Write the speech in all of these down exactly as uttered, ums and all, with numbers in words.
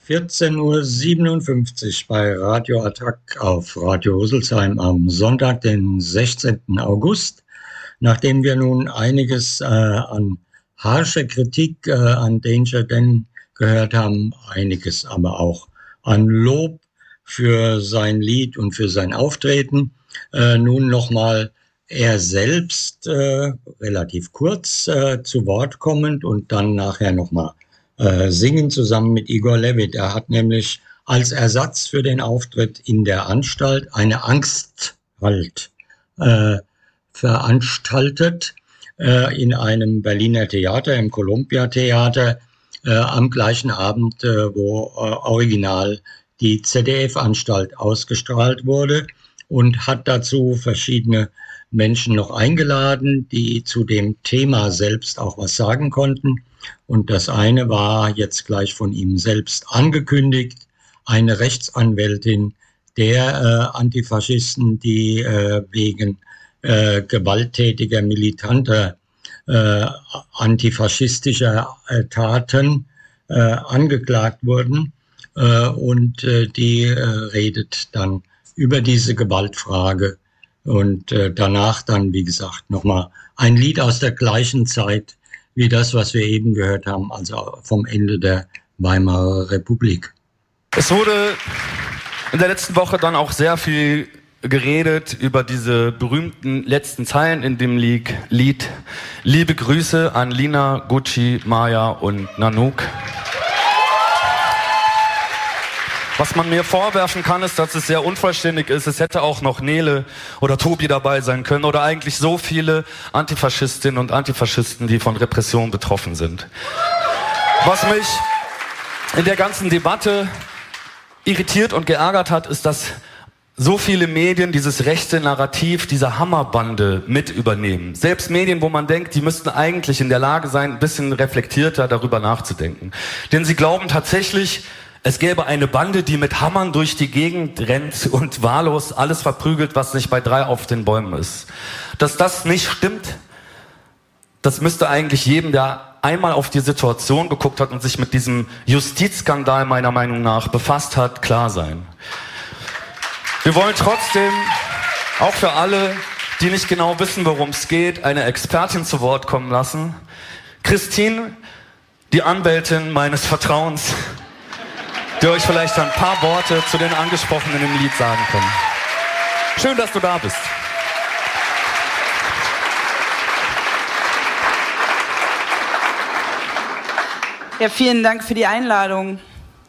vierzehn Uhr siebenundfünfzig bei Radio Attac auf Radio Rüsselsheim am Sonntag, den sechzehnten August. Nachdem wir nun einiges äh, an harscher Kritik äh, an Danger Dan gehört haben, einiges aber auch an Lob für sein Lied und für sein Auftreten, äh, nun nochmal er selbst äh, relativ kurz äh, zu Wort kommend und dann nachher nochmal äh, singen zusammen mit Igor Levit. Er hat nämlich als Ersatz für den Auftritt in der Anstalt eine Angsthalt äh, veranstaltet äh, in einem Berliner Theater, im Columbia Theater, äh, am gleichen Abend, äh, wo äh, original die Z D F-Anstalt ausgestrahlt wurde, und hat dazu verschiedene Menschen noch eingeladen, die zu dem Thema selbst auch was sagen konnten. Und das eine war jetzt gleich von ihm selbst angekündigt, eine Rechtsanwältin der äh, Antifaschisten, die äh, wegen äh, gewalttätiger, militanter, äh, antifaschistischer äh, Taten äh, angeklagt wurden. Äh, und äh, die äh, redet dann über diese Gewaltfrage. Und äh, danach dann, wie gesagt, nochmal ein Lied aus der gleichen Zeit wie das, was wir eben gehört haben, also vom Ende der Weimarer Republik. Es wurde in der letzten Woche dann auch sehr viel geredet über diese berühmten letzten Zeilen in dem Lied. Liebe Grüße an Lina, Gucci, Maya und Nanook. Was man mir vorwerfen kann, ist, dass es sehr unvollständig ist. Es hätte auch noch Nele oder Tobi dabei sein können oder eigentlich so viele Antifaschistinnen und Antifaschisten, die von Repression betroffen sind. Was mich in der ganzen Debatte irritiert und geärgert hat, ist, dass so viele Medien dieses rechte Narrativ dieser Hammerbande mit übernehmen. Selbst Medien, wo man denkt, die müssten eigentlich in der Lage sein, ein bisschen reflektierter darüber nachzudenken. Denn sie glauben tatsächlich, es gäbe eine Bande, die mit Hammern durch die Gegend rennt und wahllos alles verprügelt, was nicht bei drei auf den Bäumen ist. Dass das nicht stimmt, das müsste eigentlich jedem, der einmal auf die Situation geguckt hat und sich mit diesem Justizskandal meiner Meinung nach befasst hat, klar sein. Wir wollen trotzdem, auch für alle, die nicht genau wissen, worum es geht, eine Expertin zu Wort kommen lassen. Christine, die Anwältin meines Vertrauens, die euch vielleicht ein paar Worte zu den Angesprochenen im Lied sagen können. Schön, dass du da bist. Ja, vielen Dank für die Einladung.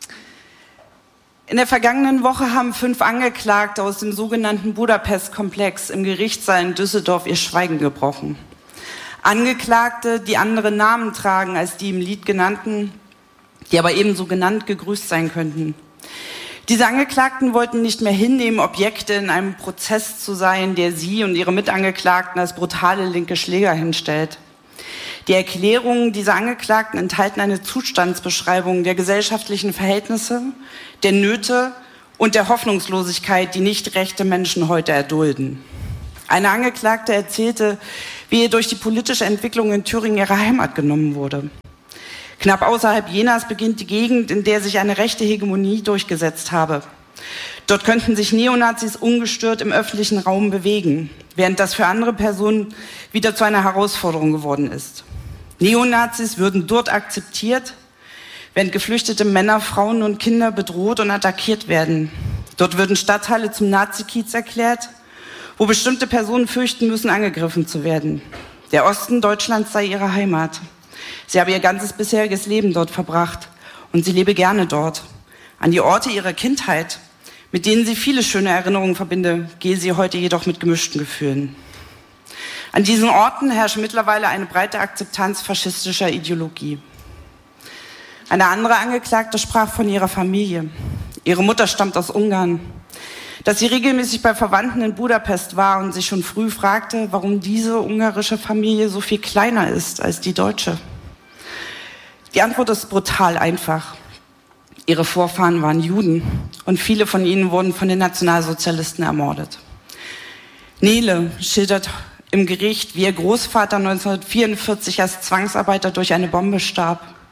In der vergangenen Woche haben fünf Angeklagte aus dem sogenannten Budapest-Komplex im Gerichtssaal in Düsseldorf ihr Schweigen gebrochen. Angeklagte, die andere Namen tragen als die im Lied genannten, die aber ebenso genannt gegrüßt sein könnten. Diese Angeklagten wollten nicht mehr hinnehmen, Objekte in einem Prozess zu sein, der sie und ihre Mitangeklagten als brutale linke Schläger hinstellt. Die Erklärungen dieser Angeklagten enthalten eine Zustandsbeschreibung der gesellschaftlichen Verhältnisse, der Nöte und der Hoffnungslosigkeit, die nicht rechte Menschen heute erdulden. Eine Angeklagte erzählte, wie ihr durch die politische Entwicklung in Thüringen ihre Heimat genommen wurde. Knapp außerhalb Jenas beginnt die Gegend, in der sich eine rechte Hegemonie durchgesetzt habe. Dort könnten sich Neonazis ungestört im öffentlichen Raum bewegen, während das für andere Personen wieder zu einer Herausforderung geworden ist. Neonazis würden dort akzeptiert, während geflüchtete Männer, Frauen und Kinder bedroht und attackiert werden. Dort würden Stadtteile zum Nazi-Kiez erklärt, wo bestimmte Personen fürchten müssen, angegriffen zu werden. Der Osten Deutschlands sei ihre Heimat. Sie habe ihr ganzes bisheriges Leben dort verbracht und sie lebe gerne dort. An die Orte ihrer Kindheit, mit denen sie viele schöne Erinnerungen verbinde, gehe sie heute jedoch mit gemischten Gefühlen. An diesen Orten herrscht mittlerweile eine breite Akzeptanz faschistischer Ideologie. Eine andere Angeklagte sprach von ihrer Familie. Ihre Mutter stammt aus Ungarn. Dass sie regelmäßig bei Verwandten in Budapest war und sich schon früh fragte, warum diese ungarische Familie so viel kleiner ist als die deutsche. Die Antwort ist brutal einfach. Ihre Vorfahren waren Juden und viele von ihnen wurden von den Nationalsozialisten ermordet. Nele schildert im Gericht, wie ihr Großvater neunzehnhundertvierundvierzig als Zwangsarbeiter durch eine Bombe starb,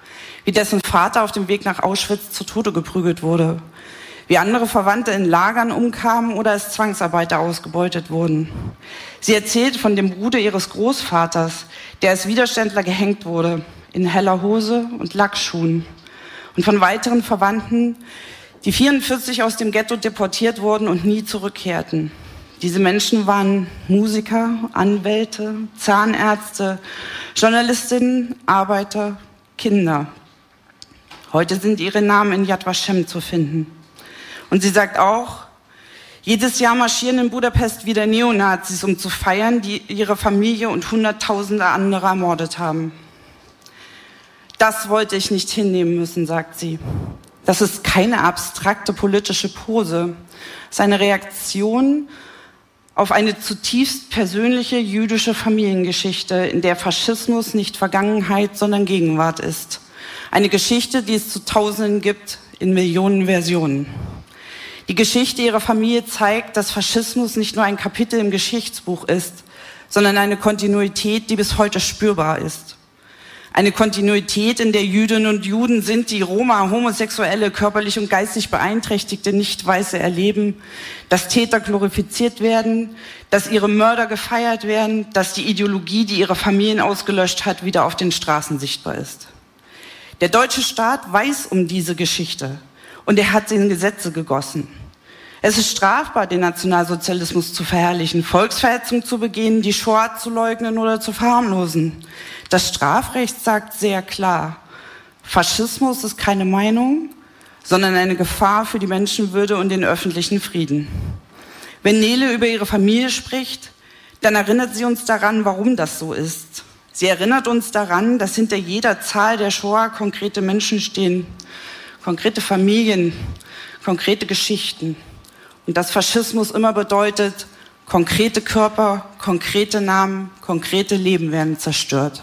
wie dessen Vater auf dem Weg nach Auschwitz zu Tode geprügelt wurde, wie andere Verwandte in Lagern umkamen oder als Zwangsarbeiter ausgebeutet wurden. Sie erzählt von dem Bruder ihres Großvaters, der als Widerständler gehängt wurde, in heller Hose und Lackschuhen. Und von weiteren Verwandten, die vierundvierzig aus dem Ghetto deportiert wurden und nie zurückkehrten. Diese Menschen waren Musiker, Anwälte, Zahnärzte, Journalistinnen, Arbeiter, Kinder. Heute sind ihre Namen in Yad Vashem zu finden. Und sie sagt auch, jedes Jahr marschieren in Budapest wieder Neonazis, um zu feiern, die ihre Familie und Hunderttausende andere ermordet haben. Das wollte ich nicht hinnehmen müssen, sagt sie. Das ist keine abstrakte politische Pose. Es ist eine Reaktion auf eine zutiefst persönliche jüdische Familiengeschichte, in der Faschismus nicht Vergangenheit, sondern Gegenwart ist. Eine Geschichte, die es zu Tausenden gibt, in Millionen Versionen. Die Geschichte ihrer Familie zeigt, dass Faschismus nicht nur ein Kapitel im Geschichtsbuch ist, sondern eine Kontinuität, die bis heute spürbar ist. Eine Kontinuität, in der Jüdinnen und Juden sind, die Roma, Homosexuelle, körperlich und geistig Beeinträchtigte, Nicht-Weiße erleben, dass Täter glorifiziert werden, dass ihre Mörder gefeiert werden, dass die Ideologie, die ihre Familien ausgelöscht hat, wieder auf den Straßen sichtbar ist. Der deutsche Staat weiß um diese Geschichte. Und er hat sie in Gesetze gegossen. Es ist strafbar, den Nationalsozialismus zu verherrlichen, Volksverhetzung zu begehen, die Shoah zu leugnen oder zu verharmlosen. Das Strafrecht sagt sehr klar, Faschismus ist keine Meinung, sondern eine Gefahr für die Menschenwürde und den öffentlichen Frieden. Wenn Nele über ihre Familie spricht, dann erinnert sie uns daran, warum das so ist. Sie erinnert uns daran, dass hinter jeder Zahl der Shoah konkrete Menschen stehen, konkrete Familien, konkrete Geschichten. Und dass Faschismus immer bedeutet, konkrete Körper, konkrete Namen, konkrete Leben werden zerstört.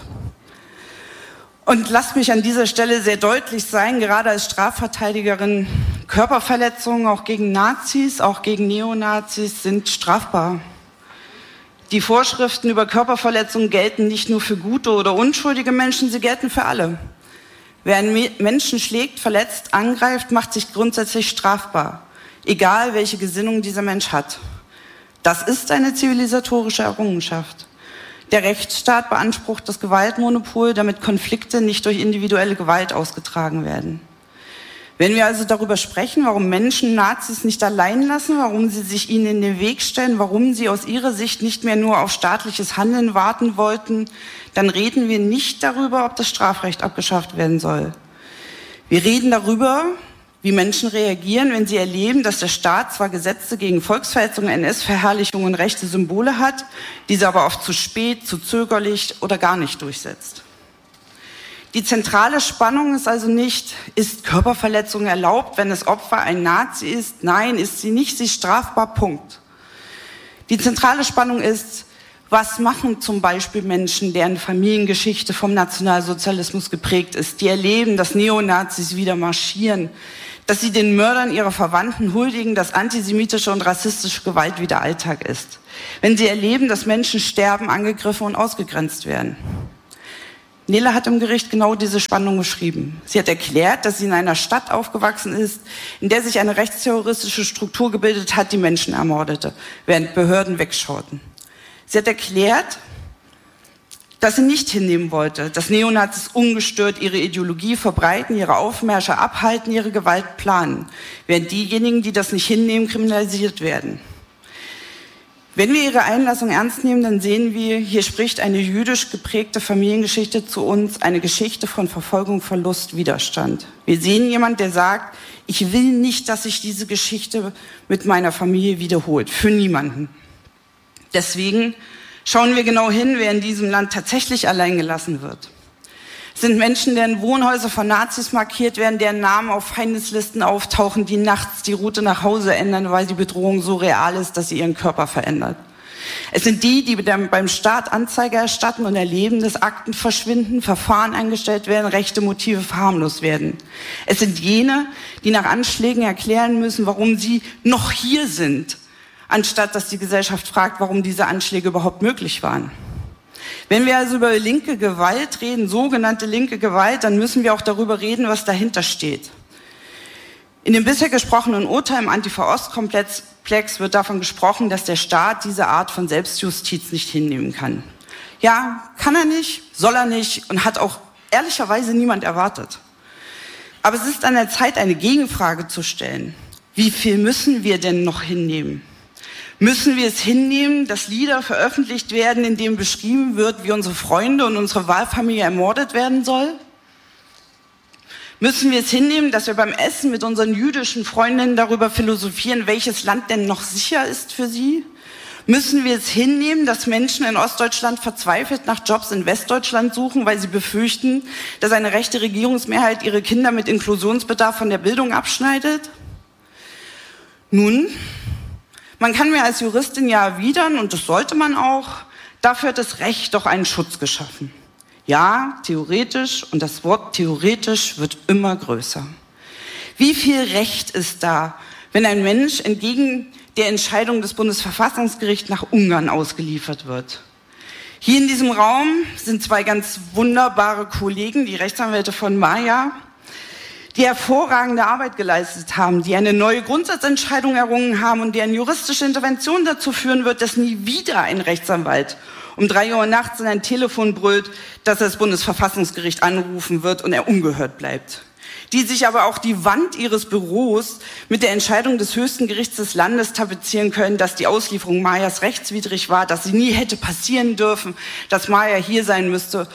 Und lasst mich an dieser Stelle sehr deutlich sein, gerade als Strafverteidigerin, Körperverletzungen auch gegen Nazis, auch gegen Neonazis sind strafbar. Die Vorschriften über Körperverletzungen gelten nicht nur für gute oder unschuldige Menschen, sie gelten für alle. Wer einen Menschen schlägt, verletzt, angreift, macht sich grundsätzlich strafbar, egal welche Gesinnung dieser Mensch hat. Das ist eine zivilisatorische Errungenschaft. Der Rechtsstaat beansprucht das Gewaltmonopol, damit Konflikte nicht durch individuelle Gewalt ausgetragen werden. Wenn wir also darüber sprechen, warum Menschen Nazis nicht allein lassen, warum sie sich ihnen in den Weg stellen, warum sie aus ihrer Sicht nicht mehr nur auf staatliches Handeln warten wollten, dann reden wir nicht darüber, ob das Strafrecht abgeschafft werden soll. Wir reden darüber, wie Menschen reagieren, wenn sie erleben, dass der Staat zwar Gesetze gegen Volksverhetzung, N S-Verherrlichung und rechte Symbole hat, diese aber oft zu spät, zu zögerlich oder gar nicht durchsetzt. Die zentrale Spannung ist also nicht, ist Körperverletzung erlaubt, wenn das Opfer ein Nazi ist? Nein, ist sie nicht, sie ist strafbar, Punkt. Die zentrale Spannung ist, was machen zum Beispiel Menschen, deren Familiengeschichte vom Nationalsozialismus geprägt ist, die erleben, dass Neonazis wieder marschieren, dass sie den Mördern ihrer Verwandten huldigen, dass antisemitische und rassistische Gewalt wieder Alltag ist. Wenn sie erleben, dass Menschen sterben, angegriffen und ausgegrenzt werden. Nele hat im Gericht genau diese Spannung beschrieben. Sie hat erklärt, dass sie in einer Stadt aufgewachsen ist, in der sich eine rechtsterroristische Struktur gebildet hat, die Menschen ermordete, während Behörden wegschauten. Sie hat erklärt, dass sie nicht hinnehmen wollte, dass Neonazis ungestört ihre Ideologie verbreiten, ihre Aufmärsche abhalten, ihre Gewalt planen, während diejenigen, die das nicht hinnehmen, kriminalisiert werden. Wenn wir ihre Einlassung ernst nehmen, dann sehen wir, hier spricht eine jüdisch geprägte Familiengeschichte zu uns, eine Geschichte von Verfolgung, Verlust, Widerstand. Wir sehen jemanden, der sagt, ich will nicht, dass sich diese Geschichte mit meiner Familie wiederholt, für niemanden. Deswegen schauen wir genau hin, wer in diesem Land tatsächlich allein gelassen wird. Es sind Menschen, deren Wohnhäuser von Nazis markiert werden, deren Namen auf Feindeslisten auftauchen, die nachts die Route nach Hause ändern, weil die Bedrohung so real ist, dass sie ihren Körper verändert. Es sind die, die beim Staat Anzeige erstatten und erleben, dass Akten verschwinden, Verfahren eingestellt werden, rechte Motive verharmlost werden. Es sind jene, die nach Anschlägen erklären müssen, warum sie noch hier sind, anstatt dass die Gesellschaft fragt, warum diese Anschläge überhaupt möglich waren. Wenn wir also über linke Gewalt reden, sogenannte linke Gewalt, dann müssen wir auch darüber reden, was dahinter steht. In dem bisher gesprochenen Urteil im Antifa-Ost-Komplex wird davon gesprochen, dass der Staat diese Art von Selbstjustiz nicht hinnehmen kann. Ja, kann er nicht, soll er nicht und hat auch ehrlicherweise niemand erwartet. Aber es ist an der Zeit, eine Gegenfrage zu stellen. Wie viel müssen wir denn noch hinnehmen? Müssen wir es hinnehmen, dass Lieder veröffentlicht werden, in denen beschrieben wird, wie unsere Freunde und unsere Wahlfamilie ermordet werden soll? Müssen wir es hinnehmen, dass wir beim Essen mit unseren jüdischen Freundinnen darüber philosophieren, welches Land denn noch sicher ist für sie? Müssen wir es hinnehmen, dass Menschen in Ostdeutschland verzweifelt nach Jobs in Westdeutschland suchen, weil sie befürchten, dass eine rechte Regierungsmehrheit ihre Kinder mit Inklusionsbedarf von der Bildung abschneidet? Nun, man kann mir als Juristin ja erwidern, und das sollte man auch, dafür hat das Recht doch einen Schutz geschaffen. Ja, theoretisch, und das Wort theoretisch wird immer größer. Wie viel Recht ist da, wenn ein Mensch entgegen der Entscheidung des Bundesverfassungsgerichts nach Ungarn ausgeliefert wird? Hier in diesem Raum sind zwei ganz wunderbare Kollegen, die Rechtsanwälte von Maya, die hervorragende Arbeit geleistet haben, die eine neue Grundsatzentscheidung errungen haben und deren juristische Intervention dazu führen wird, dass nie wieder ein Rechtsanwalt um drei Uhr nachts in ein Telefon brüllt, dass er das Bundesverfassungsgericht anrufen wird und er ungehört bleibt. Die sich aber auch die Wand ihres Büros mit der Entscheidung des höchsten Gerichts des Landes tapezieren können, dass die Auslieferung Mayas rechtswidrig war, dass sie nie hätte passieren dürfen, dass Maya hier sein müsste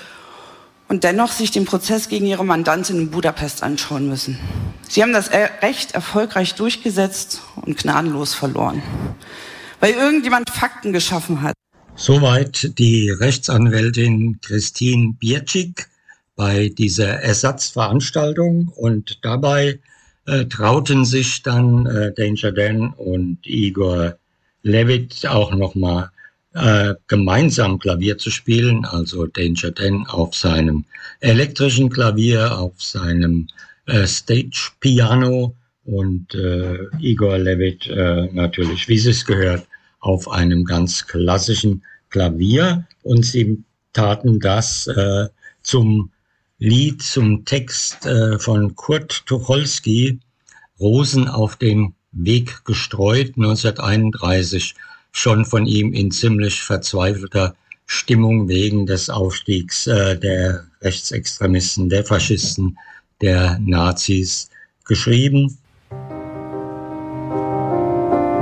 und dennoch sich den Prozess gegen ihre Mandantin in Budapest anschauen müssen. Sie haben das Recht erfolgreich durchgesetzt und gnadenlos verloren, weil irgendjemand Fakten geschaffen hat. Soweit die Rechtsanwältin Christine Bierczyk bei dieser Ersatzveranstaltung, und dabei äh, trauten sich dann äh, Danger Dan und Igor Levit auch nochmal äh, gemeinsam Klavier zu spielen, also Danger Dan auf seinem elektrischen Klavier, auf seinem äh, Stage Piano und äh, Igor Levit äh, natürlich, wie es gehört, auf einem ganz klassischen Klavier, und sie taten das äh, zum Lied, zum Text äh, von Kurt Tucholsky, Rosen auf den Weg gestreut, neunzehnhunderteinunddreißig, schon von ihm in ziemlich verzweifelter Stimmung wegen des Aufstiegs äh, der Rechtsextremisten, der Faschisten, der Nazis geschrieben.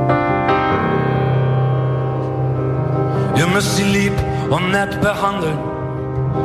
Ihr müsst sie lieb und nett behandeln,